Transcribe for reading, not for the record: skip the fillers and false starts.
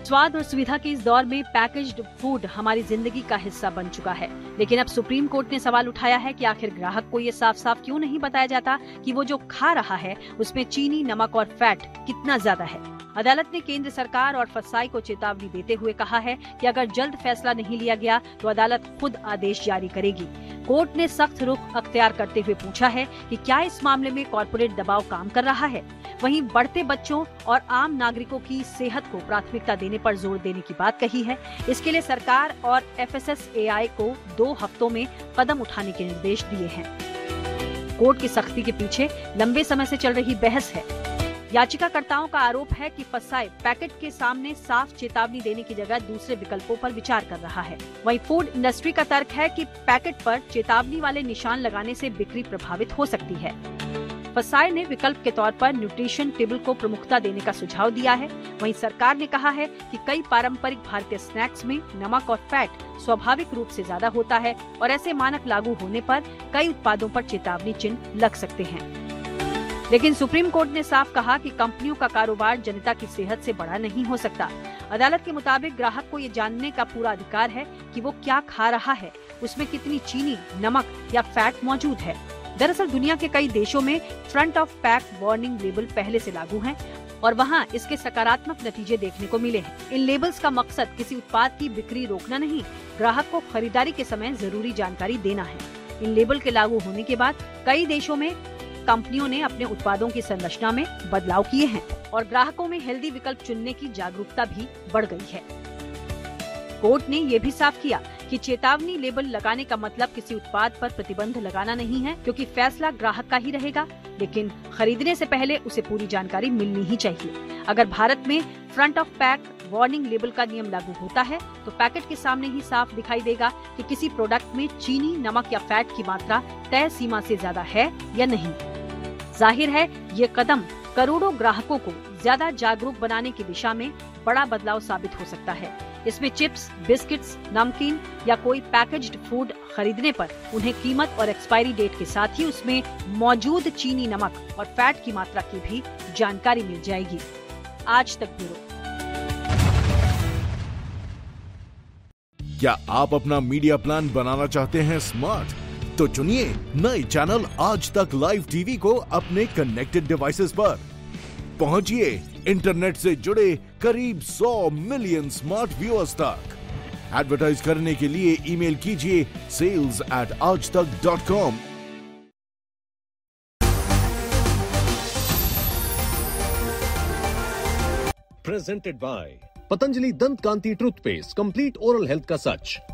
स्वाद और सुविधा के इस दौर में पैकेज्ड फूड हमारी जिंदगी का हिस्सा बन चुका है, लेकिन अब सुप्रीम कोर्ट ने सवाल उठाया है कि आखिर ग्राहक को ये साफ साफ क्यों नहीं बताया जाता कि वो जो खा रहा है उसमें चीनी, नमक और फैट कितना ज्यादा है। अदालत ने केंद्र सरकार और फसाई को चेतावनी देते हुए कहा है कि अगर जल्द फैसला नहीं लिया गया तो अदालत खुद आदेश जारी करेगी। कोर्ट ने सख्त रुख अख्तियार करते हुए पूछा है कि क्या इस मामले में कॉर्पोरेट दबाव काम कर रहा है। वहीं बढ़ते बच्चों और आम नागरिकों की सेहत को प्राथमिकता देने पर जोर देने की बात कही है। इसके लिए सरकार और FSSAI को 2 हफ्तों में कदम उठाने के निर्देश दिए हैं। कोर्ट की सख्ती के पीछे लंबे समय से चल रही बहस है। याचिकाकर्ताओं का आरोप है कि फसाई पैकेट के सामने साफ चेतावनी देने की जगह दूसरे विकल्पों पर विचार कर रहा है। वहीं फूड इंडस्ट्री का तर्क है कि पैकेट पर चेतावनी वाले निशान लगाने से बिक्री प्रभावित हो सकती है। फसाई ने विकल्प के तौर पर न्यूट्रिशन टेबल को प्रमुखता देने का सुझाव दिया है। वहीं सरकार ने कहा है कि कई पारंपरिक भारतीय स्नैक्स में नमक और फैट स्वाभाविक रूप से ज्यादा होता है और ऐसे मानक लागू होने पर कई उत्पादों पर चेतावनी चिन्ह लग सकते हैं। लेकिन सुप्रीम कोर्ट ने साफ कहा कि कंपनियों का कारोबार जनता की सेहत से बड़ा नहीं हो सकता। अदालत के मुताबिक ग्राहक को ये जानने का पूरा अधिकार है कि वो क्या खा रहा है, उसमें कितनी चीनी, नमक या फैट मौजूद है। दरअसल दुनिया के कई देशों में front of pack warning label पहले से लागू हैं और वहाँ इसके सकारात्मक नतीजे देखने को मिले हैं। इन लेबल्स का मकसद किसी उत्पाद की बिक्री रोकना नहीं, ग्राहक को खरीदारी के समय जरूरी जानकारी देना है। इन लेबल के लागू होने के बाद कई देशों में कंपनियों ने अपने उत्पादों की संरचना में बदलाव किए हैं और ग्राहकों में हेल्दी विकल्प चुनने की जागरूकता भी बढ़ गई है। कोर्ट ने ये भी साफ किया कि चेतावनी लेबल लगाने का मतलब किसी उत्पाद पर प्रतिबंध लगाना नहीं है, क्योंकि फैसला ग्राहक का ही रहेगा, लेकिन खरीदने से पहले उसे पूरी जानकारी मिलनी ही चाहिए। अगर भारत में front of pack warning label का नियम लागू होता है तो पैकेट के सामने ही साफ दिखाई देगा कि किसी प्रोडक्ट में चीनी, नमक या फैट की मात्रा तय सीमा से ज्यादा है या नहीं। जाहिर है ये कदम करोड़ों ग्राहकों को ज्यादा जागरूक बनाने की दिशा में बड़ा बदलाव साबित हो सकता है। इसमें चिप्स, बिस्किट्स, नमकीन या कोई पैकेज्ड फूड खरीदने पर उन्हें कीमत और एक्सपायरी डेट के साथ ही उसमें मौजूद चीनी, नमक और फैट की मात्रा की भी जानकारी मिल जाएगी। आज तक ब्यूरो। क्या आप अपना मीडिया प्लान बनाना चाहते हैं स्मार्ट? तो चुनिए नए चैनल आज तक लाइव टीवी को अपने कनेक्टेड डिवाइसेस पर। पहुंचिए इंटरनेट से जुड़े करीब 100 मिलियन स्मार्ट व्यूअर्स तक। एडवर्टाइज करने के लिए ईमेल कीजिए sales@aajtak.com। प्रेजेंटेड बाय पतंजलि दंत कांति टूथपेस्ट, कंप्लीट ओरल हेल्थ का सच।